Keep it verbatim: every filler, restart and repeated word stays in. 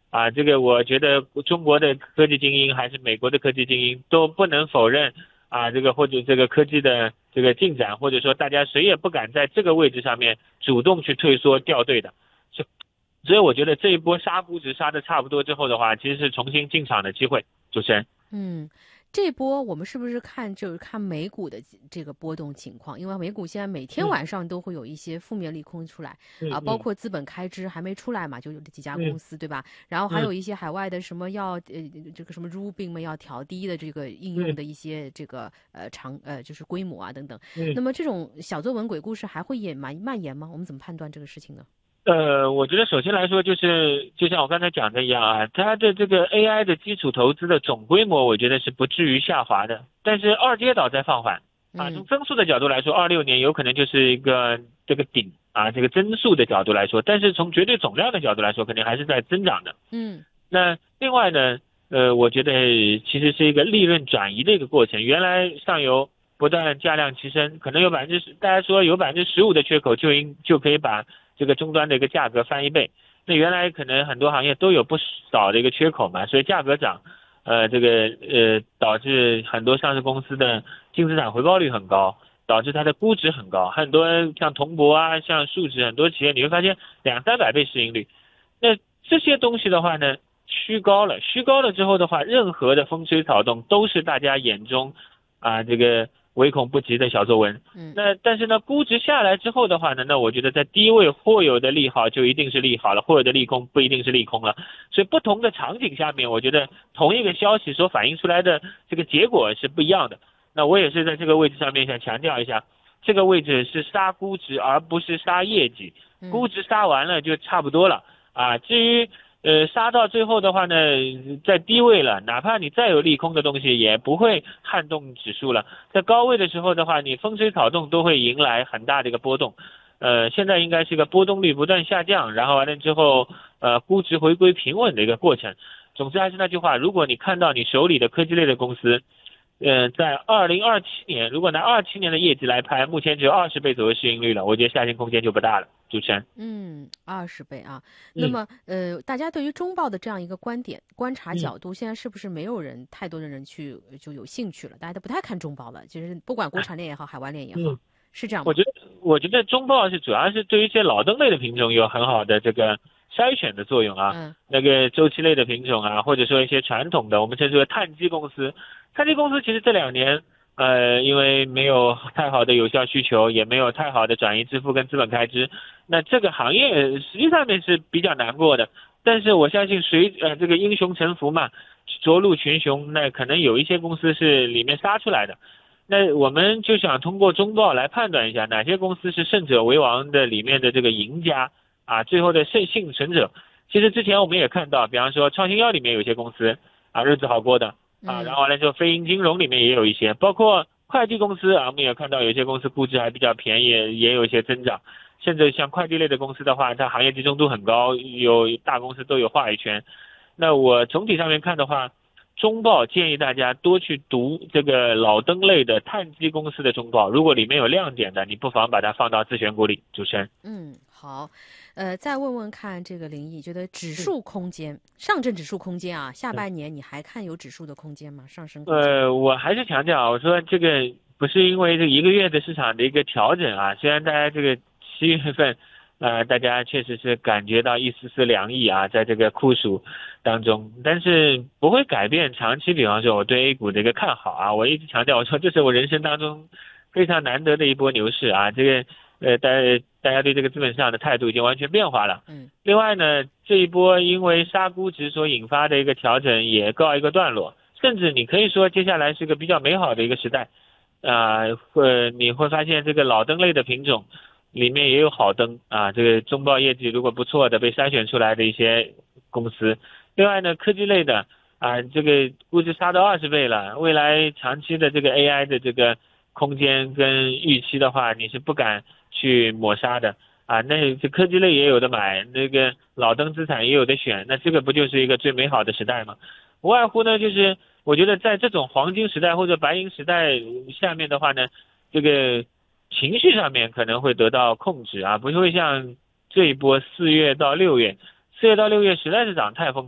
啊，这个我觉得中国的科技精英还是美国的科技精英都不能否认啊，这个或者这个科技的这个进展，或者说大家谁也不敢在这个位置上面主动去退缩掉队的。所所以我觉得这一波杀估值杀的差不多之后的话，其实是重新进场的机会。主持人。 嗯，这波我们是不是看就是看美股的这个波动情况？因为美股现在每天嗯晚上都会有一些负面利空出来啊，包嗯嗯括资本开支还没出来嘛，就有这几家公嗯司对吧？然后还嗯有一些海外的什么要呃这个什么 Rubin 们要调低的这个应用嗯的一些这个呃长呃就是规模啊等等。 嗯。 那么这种小作文鬼故事还会演蔓蔓延吗？我们怎么判断这个事情呢？ 呃，我觉得首先来说，就是就像我刚才讲的一样啊，它的这个 A I 的基础投资的总规模，我觉得是不至于下滑的。但是二阶岛在放缓啊，从嗯增速的角度来说，二六年有可能就是一个这个顶啊，这个增速的角度来说，但是从绝对总量的角度来说，肯定还是在增长的。 嗯那另外呢，呃，我觉得其实是一个利润转移的一个过程。原来上游不断价量齐升，可能有百分之十，大家说有百分之十五的缺口就应就可以把这个终端的一个价格翻一倍。那原来可能很多行业都有不少的一个缺口嘛，所以价格涨，呃，这个呃导致很多上市公司的净资产回报率很高，导致它的估值很高。很多像铜箔啊，像树脂很多企业你会发现两三百倍市盈率。那这些东西的话呢，虚高了，虚高了之后的话，任何的风吹草动都是大家眼中啊这个唯恐不及的小作文。 嗯那但是呢，估值下来之后的话呢，那我觉得在低位或有的利好就一定是利好了，或有的利空不一定是利空了。所以不同的场景下面，我觉得同一个消息所反映出来的这个结果是不一样的。那我也是在这个位置上面想强调一下，这个位置是杀估值，而不是杀业绩。估嗯值杀完了就差不多了啊。至于呃，杀到最后的话呢，在低位了，哪怕你再有利空的东西，也不会撼动指数了。在高位的时候的话，你风吹草动都会迎来很大的一个波动。呃，现在应该是一个波动率不断下降，然后完了之后，呃，估值回归平稳的一个过程。总之还是那句话，如果你看到你手里的科技类的公司，呃，在二零二七年，如果拿二七年的业绩来拍，目前只有二十倍左右市盈率了，我觉得下行空间就不大了。主持人。 嗯，二十倍啊。那嗯么，呃，大家对于中报的这样一个观点、观察嗯。 角度，现在是不是没有人太多的人去就有兴趣了？大家都不太看中报了，就是不管国产链也好，海外链也好， 嗯。 是这样吗？ 我觉得，我觉得中报是主要是对于一些老登类的品种有很好的这个筛选的作用啊。 嗯那个周期类的品种啊，或者说一些传统的，我们称之为碳基公司。碳基公司其实这两年，呃，因为没有太好的有效需求，也没有太好的转移支付跟资本开支，那这个行业实际上面是比较难过的。但是我相信随呃这个英雄沉浮嘛，浊鹿群雄，那可能有一些公司是里面杀出来的。那我们就想通过中报来判断一下哪些公司是胜者为王的里面的这个赢家啊，最后的胜幸存者。其实之前我们也看到，比方说创新药里面有些公司啊日子好过的啊， 嗯然后完了之后非银金融里面也有一些，包括快递公司啊，我们也看到有些公司估值还比较便宜，也有一些增长。甚至像快递类的公司的话，它行业集中度很高，有大公司都有话语权。那我总体上面看的话，中报建议大家多去读这个老登类的碳基公司的中报，如果里面有亮点的，你不妨把它放到自选股里。主持人。 嗯，好，呃，再问问看这个林毅，觉得指嗯数空间、上证指数空间啊，下嗯半年你还看有指数的空间吗？上升空间？ 呃，我还是强调，我说这个不是因为这一个月的市场的一个调整啊，虽然大家这个七月份，呃，大家确实是感觉到一丝丝凉意啊，在这个酷暑当中，但是不会改变长期，比方说我对 A 股的一个看好啊，我一直强调，我说这是我人生当中非常难得的一波牛市啊，这个呃，大家大家对这个资本市场的态度已经完全变化了。 嗯另外呢，这一波因为杀估值所引发的一个调整也告一个段落，甚至你可以说接下来是个比较美好的一个时代，啊、呃，会你会发现这个老登类的品种里面也有好灯啊，这个中报业绩如果不错的被筛选出来的一些公司。另外呢，科技类的啊，这个估值杀到二十倍了，未来长期的这个 A I 的这个空间跟预期的话，你是不敢去抹杀的啊。那这科技类也有的买，那个老登资产也有的选，那这个不就是一个最美好的时代吗？无外乎呢，就是我觉得在这种黄金时代或者白银时代下面的话呢，这个情绪上面可能会得到控制啊，不会像这一波四月到六月，四月到六月实在是涨太疯。